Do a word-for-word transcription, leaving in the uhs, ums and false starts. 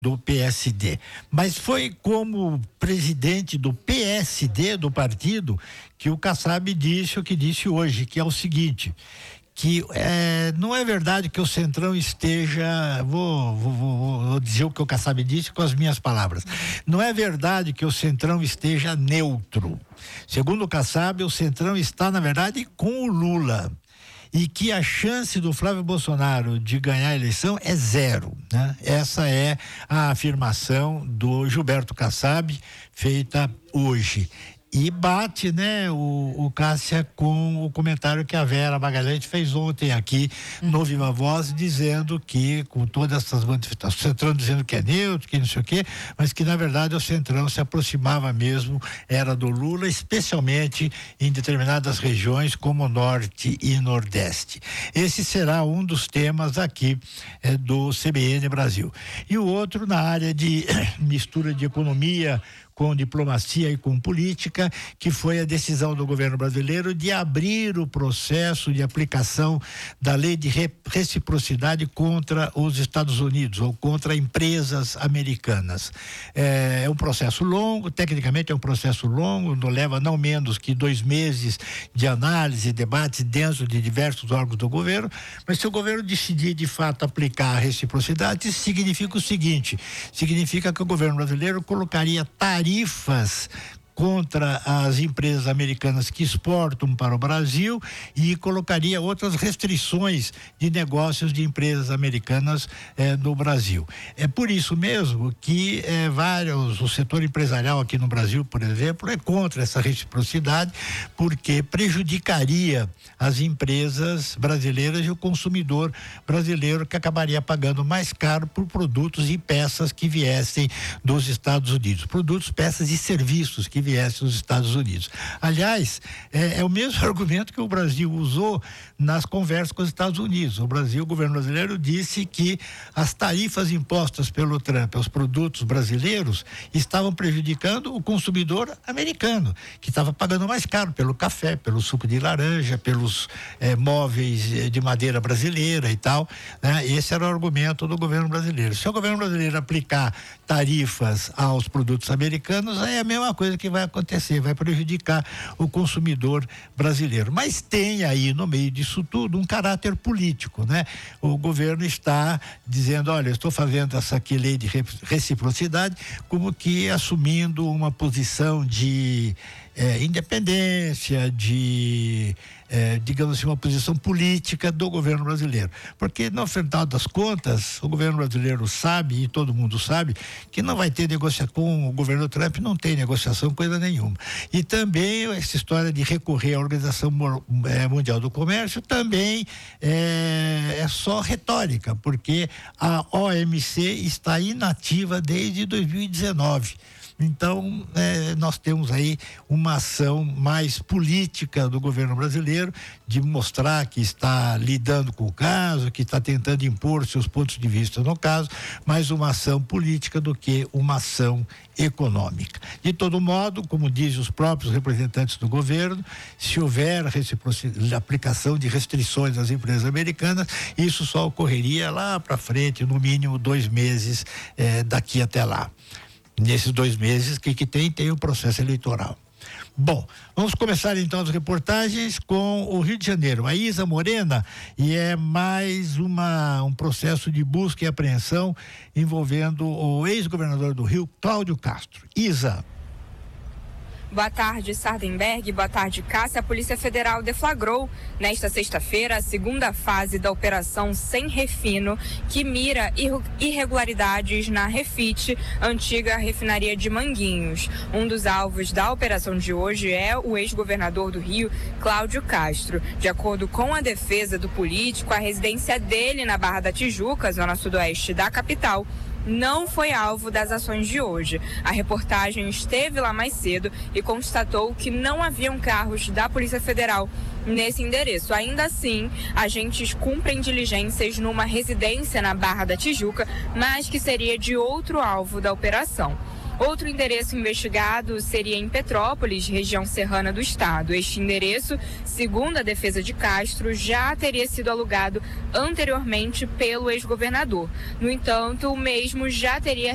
do P S D. Mas foi como presidente do P S D, do partido, que o Kassab disse o que disse hoje, que é o seguinte, que é, não é verdade que o Centrão esteja, vou, vou, vou, vou dizer o que o Kassab disse com as minhas palavras, não é verdade que o Centrão esteja neutro. Segundo o Kassab, o Centrão está, na verdade, com o Lula. E que a chance do Flávio Bolsonaro de ganhar a eleição é zero, né? Essa é a afirmação do Gilberto Kassab, feita hoje. E bate, né, o, o Cássia com o comentário que a Vera Magalhães fez ontem aqui no Viva Voz, dizendo que, com todas essas manifestações, o Centrão dizendo que é neutro, que não sei o quê, mas que na verdade o Centrão se aproximava mesmo, era do Lula, especialmente em determinadas regiões como Norte e Nordeste. Esse será um dos temas aqui eh, do C B N Brasil. E o outro na área de mistura de economia com diplomacia e com política, que foi a decisão do governo brasileiro de abrir o processo de aplicação da lei de reciprocidade contra os Estados Unidos ou contra empresas americanas. É, é um processo longo, tecnicamente é um processo longo, não leva não menos que dois meses de análise, debates dentro de diversos órgãos do governo, mas se o governo decidir de fato aplicar a reciprocidade, isso significa o seguinte, significa que o governo brasileiro colocaria tarifas tarifas contra as empresas americanas que exportam para o Brasil e colocaria outras restrições de negócios de empresas americanas eh, no Brasil. É por isso mesmo que eh, vários, o setor empresarial aqui no Brasil, por exemplo, é contra essa reciprocidade, porque prejudicaria as empresas brasileiras e o consumidor brasileiro, que acabaria pagando mais caro por produtos e peças que viessem dos Estados Unidos. Produtos, peças e serviços que viessem dos Estados Unidos. Aliás, é, é o mesmo argumento que o Brasil usou nas conversas com os Estados Unidos. O Brasil, o governo brasileiro disse que as tarifas impostas pelo Trump aos produtos brasileiros estavam prejudicando o consumidor americano, que estava pagando mais caro pelo café, pelo suco de laranja, pelos eh, móveis eh, de madeira brasileira e tal, né? Esse era o argumento do governo brasileiro. Se o governo brasileiro aplicar tarifas aos produtos americanos, aí é a mesma coisa que vai acontecer, vai prejudicar o consumidor brasileiro. Mas tem aí no meio disso tudo um caráter político, né? O governo está dizendo, olha, eu estou fazendo essa aqui lei de reciprocidade como que assumindo uma posição de eh, independência, de eh, digamos assim, uma posição política do governo brasileiro. Porque no final das contas, o governo brasileiro sabe, e todo mundo sabe, que não vai ter negociação com o governo Trump, não tem negociação, coisa nenhuma. E também essa história de recorrer à Organização Mundial do Comércio também é, é só retórica, porque a O M C está inativa desde dois mil e dezenove. Então, eh, nós temos aí uma ação mais política do governo brasileiro de mostrar que está lidando com o caso, que está tentando impor seus pontos de vista no caso, mais uma ação política do que uma ação econômica. De todo modo, como dizem os próprios representantes do governo, se houver a aplicação de restrições às empresas americanas, isso só ocorreria lá para frente, no mínimo dois meses eh, daqui até lá. Nesses dois meses, o que, que tem? Tem o processo eleitoral. Bom, vamos começar então as reportagens com o Rio de Janeiro. A Isa Morena, e é mais uma, um processo de busca e apreensão envolvendo o ex-governador do Rio, Cláudio Castro. Isa. Boa tarde, Sardenberg. Boa tarde, Cássia. A Polícia Federal deflagrou nesta sexta-feira a segunda fase da Operação Sem Refino, que mira irregularidades na Refit, antiga refinaria de Manguinhos. Um dos alvos da operação de hoje é o ex-governador do Rio, Cláudio Castro. De acordo com a defesa do político, a residência dele na Barra da Tijuca, zona sudoeste da capital, não foi alvo das ações de hoje. A reportagem esteve lá mais cedo e constatou que não haviam carros da Polícia Federal nesse endereço. Ainda assim, agentes cumprem diligências numa residência na Barra da Tijuca, mas que seria de outro alvo da operação. Outro endereço investigado seria em Petrópolis, região serrana do estado. Este endereço, segundo a defesa de Castro, já teria sido alugado anteriormente pelo ex-governador. No entanto, o mesmo já teria